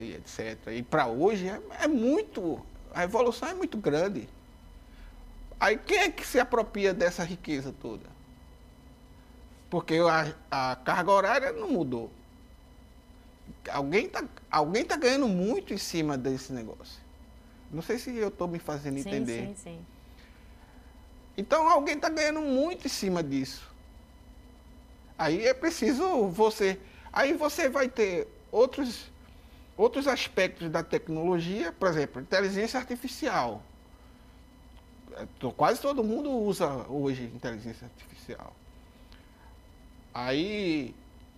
e etc. E para hoje é muito, a evolução é muito grande. Aí quem é que se apropria dessa riqueza toda? Porque a carga horária não mudou. Alguém tá ganhando muito em cima desse negócio. Não sei se eu estou me fazendo Sim, entender. sim, sim. Então alguém está ganhando muito em cima disso. Aí é preciso você. Aí você vai ter outros aspectos da tecnologia, por exemplo, inteligência artificial. Quase todo mundo usa hoje inteligência artificial. Aí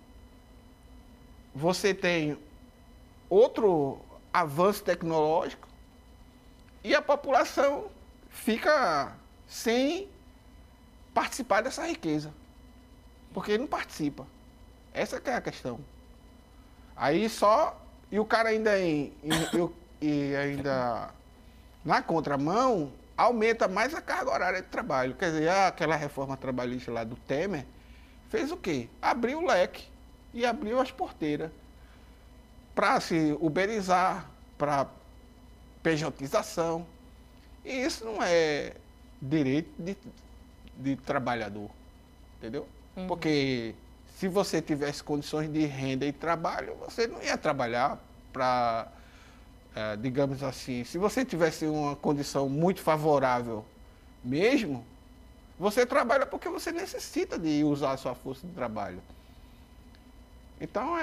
você tem outro avanço tecnológico e a população fica sem participar dessa riqueza. Porque não participa. Essa que é a questão. Aí só. E o cara ainda e ainda na contramão aumenta mais a carga horária de trabalho. Quer dizer, aquela reforma trabalhista lá do Temer fez o quê? Abriu o leque e abriu as porteiras para se uberizar, para pejotização. E isso não é direito de trabalhador, entendeu? Porque se você tivesse condições de renda e trabalho, você não ia trabalhar para, digamos assim, se você tivesse uma condição muito favorável mesmo, você trabalha porque você necessita de usar a sua força de trabalho. Então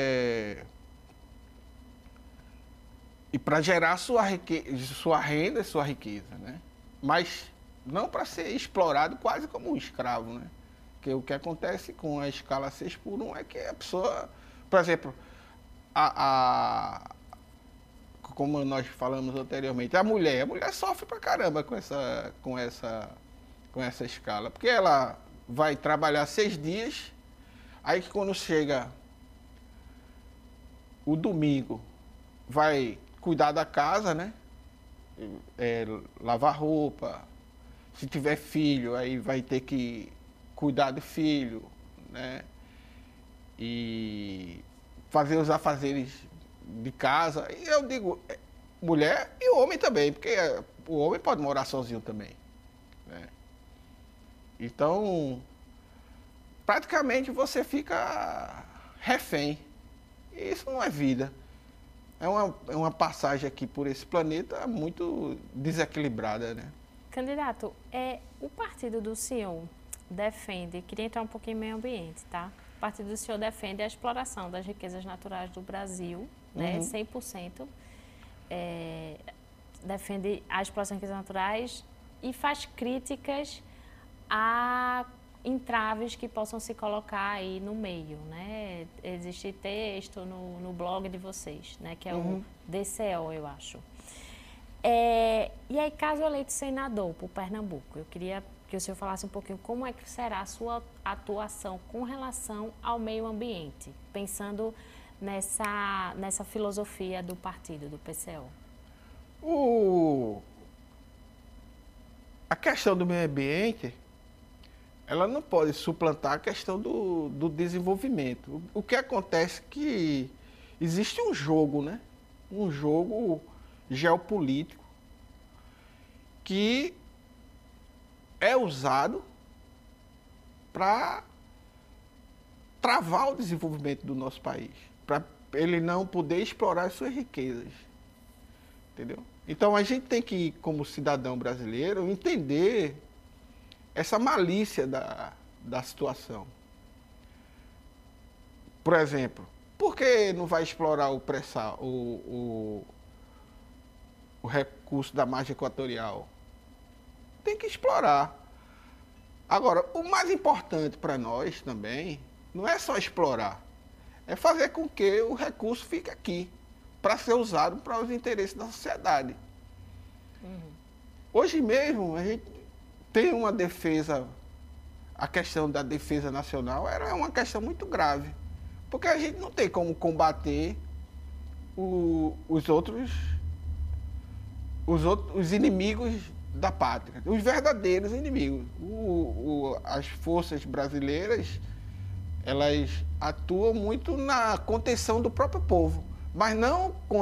e para gerar sua renda e sua riqueza, né? Mas não para ser explorado quase como um escravo, né? Porque o que acontece com a escala 6x1 é que a pessoa, por exemplo, como nós falamos anteriormente, a mulher sofre pra caramba com essa escala, porque ela vai trabalhar 6 dias, aí que quando chega o domingo, vai cuidar da casa, né? Lavar roupa, se tiver filho, aí vai ter que cuidar do filho, né? E fazer os afazeres de casa. E eu digo, mulher e homem também, porque o homem pode morar sozinho também, né? Então, praticamente você fica refém. E isso não é vida. É uma passagem aqui por esse planeta muito desequilibrada, né? Candidato, o partido do senhor defende, queria entrar um pouquinho em meio ambiente, tá? O partido do senhor defende a exploração das riquezas naturais do Brasil, né? 100%. Defende a exploração de riquezas naturais e faz críticas a entraves que possam se colocar aí no meio, né? Existe texto no blog de vocês, né? Que é o DCO, eu acho. E aí, caso eleito senador por Pernambuco, eu queria que o senhor falasse um pouquinho como é que será a sua atuação com relação ao meio ambiente, pensando nessa filosofia do partido, do PCO. A questão do meio ambiente, ela não pode suplantar a questão do desenvolvimento. O que acontece é que existe um jogo, né? Um jogo geopolítico que é usado para travar o desenvolvimento do nosso país, para ele não poder explorar as suas riquezas, entendeu? Então a gente tem que, como cidadão brasileiro, entender essa malícia da situação. Por exemplo, por que não vai explorar o pré-sal, o recurso da margem equatorial? Tem que explorar. Agora, o mais importante para nós também não é só explorar, é fazer com que o recurso fique aqui, para ser usado para os interesses da sociedade. Hoje mesmo, a gente tem uma defesa, a questão da defesa nacional era uma questão muito grave, porque a gente não tem como combater os inimigos da pátria, os verdadeiros inimigos. As forças brasileiras, elas atuam muito na contenção do próprio povo, mas não com